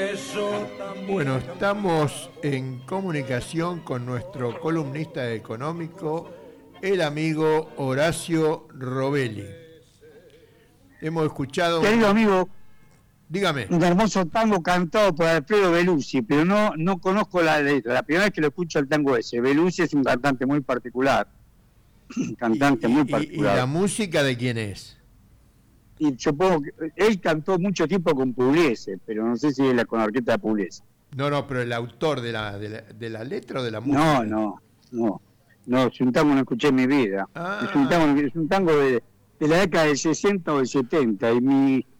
Bueno, estamos en comunicación con nuestro columnista económico, el amigo Horacio Robelli. Hemos escuchado... Querido amigo, dígame. Un hermoso tango cantado por Alfredo Belusi, pero no conozco la letra. La primera vez que lo escucho el tango ese. Belusi es un cantante muy particular. ¿Y la música de quién es? Y supongo que él cantó mucho tiempo con Pugliese, pero no sé si es con la orquesta de Pugliese. No, pero el autor de la letra o de la música. No, es un tango que no escuché en mi vida. Es un tango de la década del 60 o del 70, y